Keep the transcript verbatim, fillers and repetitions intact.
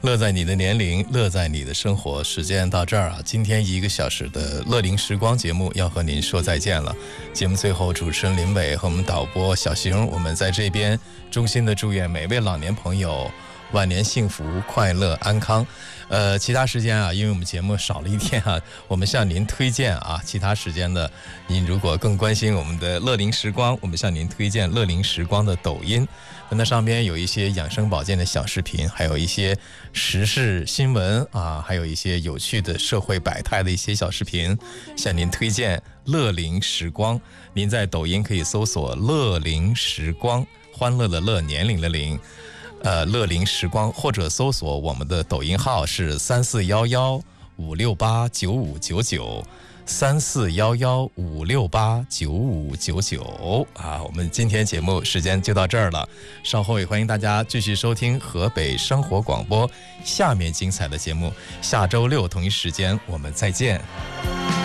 乐在你的年龄，乐在你的生活。时间到这儿啊，今天一个小时的乐龄时光节目要和您说再见了。节目最后，主持人林伟和我们导播小邢，我们在这边衷心的祝愿每位老年朋友晚年幸福、快乐、安康。呃，其他时间啊，因为我们节目少了一天啊，我们向您推荐啊，其他时间的您如果更关心我们的乐龄时光，我们向您推荐乐龄时光的抖音。那上边有一些养生保健的小视频，还有一些时事新闻啊，还有一些有趣的社会百态的一些小视频，向您推荐乐龄时光。您在抖音可以搜索乐龄时光，欢乐的乐，年龄的龄，呃，乐龄时光，或者搜索我们的抖音号是三四幺幺五六八九五九九。三四幺幺五六八九五九九啊，我们今天节目时间就到这儿了，稍后也欢迎大家继续收听河北生活广播下面精彩的节目，下周六同一时间我们再见。